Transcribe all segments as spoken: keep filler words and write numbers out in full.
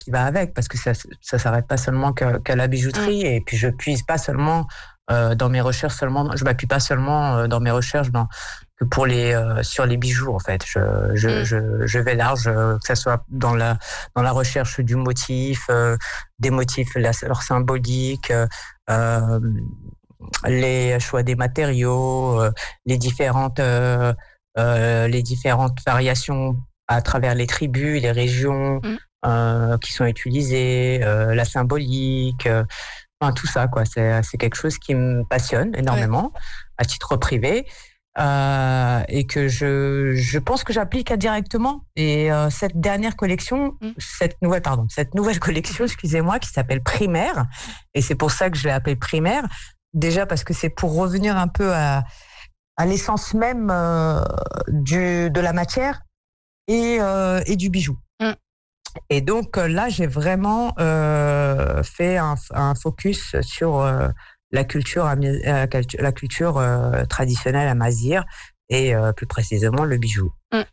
qui va avec, parce que ça ça s'arrête pas seulement qu'à, qu'à la bijouterie. Mmh. Et puis je puise pas seulement euh, dans mes recherches seulement, je m'appuie pas seulement euh, dans mes recherches dans que pour les euh, sur les bijoux en fait. Je je mmh. je, je vais large, euh, que ça soit dans la dans la recherche du motif, euh, des motifs, la, leur symbolique. Euh, les choix des matériaux, euh, les différentes euh, euh, les différentes variations à travers les tribus, les régions mmh. euh, qui sont utilisées, euh, la symbolique, euh, enfin tout ça quoi. C'est c'est quelque chose qui me passionne énormément, ouais. à titre privé. Euh, et que je je pense que j'applique indirectement. Et euh, cette dernière collection, mmh. cette nouvelle pardon, cette nouvelle collection, excusez-moi, qui s'appelle Primaire, et c'est pour ça que je l'ai appelée Primaire. Déjà parce que c'est pour revenir un peu à à l'essence même euh, du de la matière et euh, et du bijou. Mmh. Et donc là, j'ai vraiment euh, fait un, un focus sur euh, la culture, la culture euh, traditionnelle amazigh et euh, plus précisément le bijou. Mm.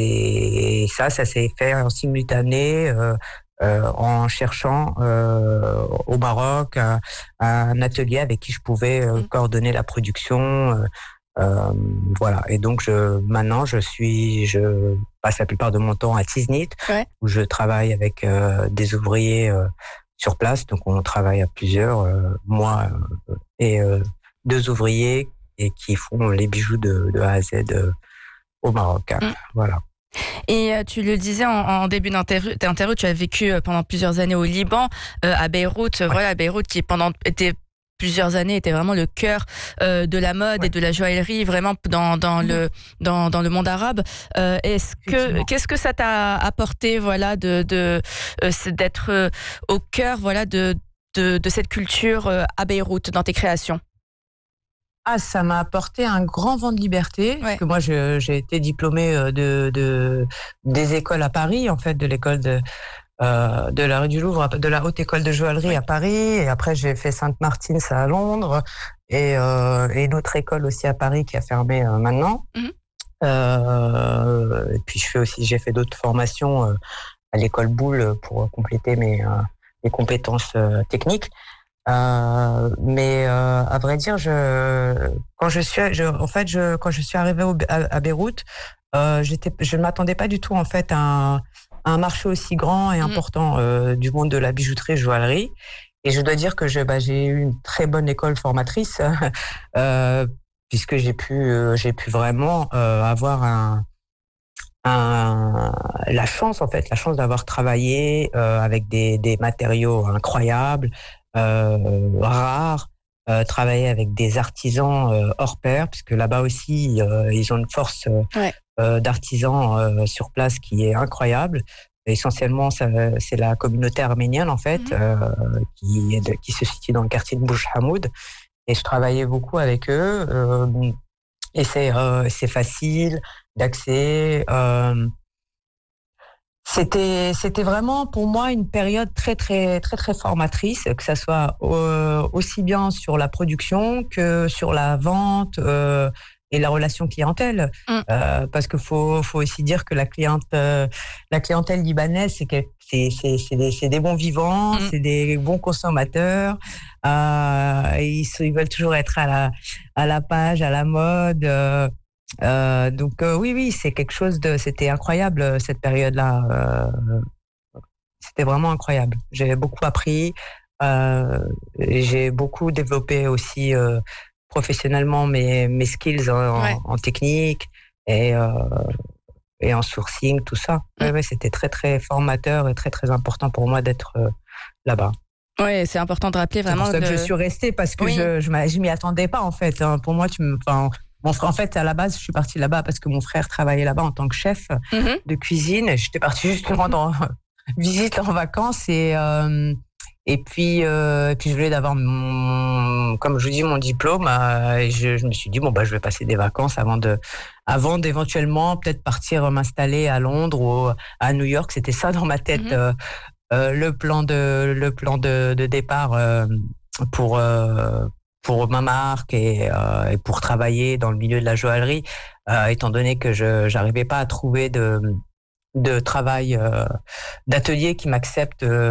Et ça, ça s'est fait en simultané euh, euh, en cherchant euh, au Maroc un, un atelier avec qui je pouvais euh, mm. coordonner la production. Euh, euh, voilà. Et donc je, maintenant, je suis, je passe la plupart de mon temps à Tiznit, ouais. où je travaille avec euh, des ouvriers. Euh, sur place, donc on travaille à plusieurs, euh, moi euh, et euh, deux ouvriers et qui font les bijoux de, de A à Z euh, au Maroc. Hein. Mmh. Voilà. Et euh, tu le disais en, en début d'interview, tu as vécu pendant plusieurs années au Liban, euh, à Beyrouth. Ouais. Voilà, Beyrouth qui pendant était plusieurs années était vraiment le cœur euh, de la mode ouais. et de la joaillerie, vraiment dans dans mmh. le dans dans le monde arabe. Euh, est-ce que qu'est-ce que ça t'a apporté, voilà, de de euh, d'être euh, au cœur, voilà, de de de cette culture euh, à Beyrouth dans tes créations? Ah, ça m'a apporté un grand vent de liberté. Ouais. Parce que moi, je, j'ai été diplômée de de des écoles à Paris, en fait, de l'école de Euh, de la rue du Louvre, de la Haute École de Joaillerie oui. à Paris, et après j'ai fait Sainte-Martins à Londres, et, euh, et une autre école aussi à Paris qui a fermé euh, maintenant. Mm-hmm. Euh, et puis je fais aussi, j'ai fait d'autres formations euh, à l'école Boulle pour compléter mes, euh, mes compétences euh, techniques. Euh, mais euh, à vrai dire, je, quand je suis, je, en fait, je, quand je suis arrivée au, à, à Beyrouth, euh, j'étais, je ne m'attendais pas du tout en fait à un un marché aussi grand et important euh, du monde de la bijouterie et joaillerie. Et je dois dire que je, bah, j'ai eu une très bonne école formatrice euh, puisque j'ai pu, euh, j'ai pu vraiment euh, avoir un, un, la chance en fait, la chance d'avoir travaillé euh, avec des, des matériaux incroyables, euh, rares. Euh, travailler avec des artisans euh, hors pair, puisque là-bas aussi euh, ils ont une force euh, ouais. euh, d'artisans euh, sur place qui est incroyable. Et essentiellement, ça, c'est la communauté arménienne en fait, mm-hmm. euh, qui, est de, qui se situe dans le quartier de Bouch Hamoud. Et je travaillais beaucoup avec eux. Euh, et c'est, euh, c'est facile d'accès. Euh, C'était, c'était vraiment pour moi une période très, très, très, très formatrice, que ça soit euh, aussi bien sur la production que sur la vente euh, et la relation clientèle. Mm. Euh, parce qu'il faut, faut aussi dire que la cliente, euh, la clientèle libanaise, c'est, que, c'est, c'est, c'est, des, c'est des bons vivants, mm. c'est des bons consommateurs. Euh, ils, ils veulent toujours être à la, à la page, à la mode. Euh, Euh, donc euh, oui, oui, c'est quelque chose de, c'était incroyable cette période-là. Euh, c'était vraiment incroyable. J'ai beaucoup appris, euh, j'ai beaucoup développé aussi euh, professionnellement mes mes skills en, ouais. en technique et euh, et en sourcing, tout ça. Mm. Ouais, ouais, c'était très très formateur et très très important pour moi d'être euh, là-bas. Oui, c'est important de rappeler vraiment. C'est pour ça le... que je suis restée parce que oui. je je, je m'y attendais pas en fait. Hein. Pour moi, tu me, enfin. Mon frère, en fait, à la base, je suis partie là-bas parce que mon frère travaillait là-bas en tant que chef mm-hmm. de cuisine. J'étais partie juste pour rendre en visite en vacances et euh, et puis euh, et puis je voulais d'avoir mon, comme je vous dis, mon diplôme. Euh, et je, je me suis dit bon bah je vais passer des vacances avant de avant d'éventuellement peut-être partir m'installer à Londres ou à New York. C'était ça dans ma tête mm-hmm. euh, euh, le plan de le plan de, de départ euh, pour euh, pour ma marque et, euh, et pour travailler dans le milieu de la joaillerie, euh, étant donné que je j'arrivais pas à trouver de de travail, euh, d'atelier qui m'acceptent. Euh,